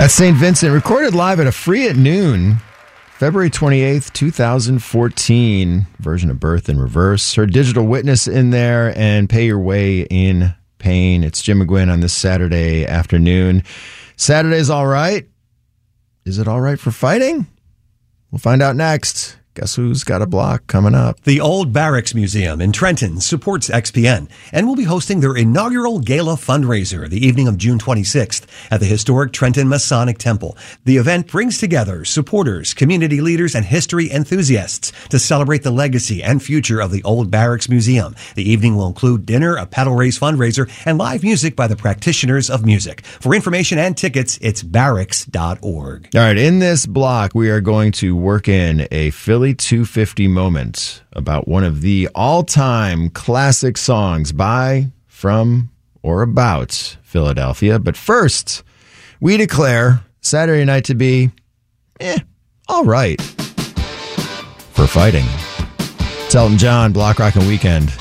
That's St. Vincent, recorded live at a Free at Noon, February 28th, 2014, version of Birth in Reverse. Her Digital Witness in there and Pay Your Way in Pain. It's Jim McGuinn on this Saturday afternoon. Saturday's all right. Is it all right for fighting? We'll find out next. Guess who's got a block coming up? The Old Barracks Museum in Trenton supports XPN and will be hosting their inaugural gala fundraiser the evening of June 26th at the historic Trenton Masonic Temple. The event brings together supporters, community leaders, and history enthusiasts to celebrate the legacy and future of the Old Barracks Museum. The evening will include dinner, a pedal race fundraiser, and live music by the practitioners of music. For information and tickets, it's barracks.org. All right, in this block, we are going to work in a Philly 250 moment about one of the all-time classic songs by, from, or about Philadelphia. But first, we declare Saturday night to be, all right for fighting. It's Elton John, Block Rockin' Weekend.